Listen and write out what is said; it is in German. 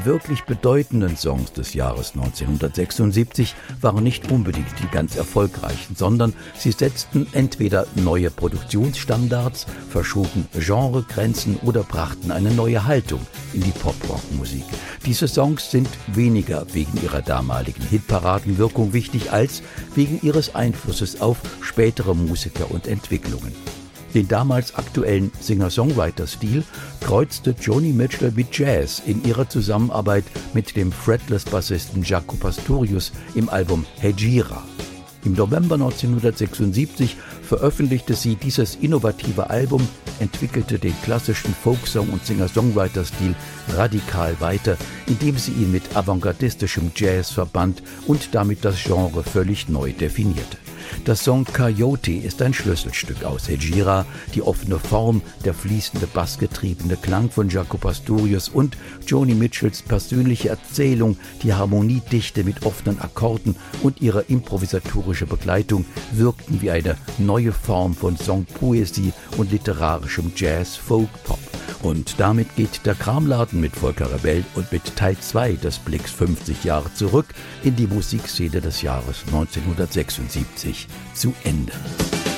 Die wirklich bedeutenden Songs des Jahres 1976 waren nicht unbedingt die ganz erfolgreichen, sondern sie setzten entweder neue Produktionsstandards, verschoben Genregrenzen oder brachten eine neue Haltung in die Pop-Rock-Musik. Diese Songs sind weniger wegen ihrer damaligen Hitparadenwirkung wichtig als wegen ihres Einflusses auf spätere Musiker und Entwicklungen. Den damals aktuellen Singer-Songwriter-Stil kreuzte Joni Mitchell mit Jazz in ihrer Zusammenarbeit mit dem Fretless-Bassisten Jaco Pastorius im Album Hejira. Im November 1976 veröffentlichte sie dieses innovative Album, entwickelte den klassischen Folksong- und Singer-Songwriter-Stil radikal weiter, indem sie ihn mit avantgardistischem Jazz verband und damit das Genre völlig neu definierte. Das Song Coyote ist ein Schlüsselstück aus Hejira, die offene Form, der fließende bassgetriebene Klang von Jaco Pastorius und Joni Mitchells persönliche Erzählung, die Harmoniedichte mit offenen Akkorden und ihre improvisatorische Begleitung wirkten wie eine neue Form von Songpoesie und literarischem Jazz-Folk-Pop. Und damit geht der Kramladen mit Volker Rebell und mit Teil 2 des Blicks 50 Jahre zurück in die Musikszene des Jahres 1976 zu Ende.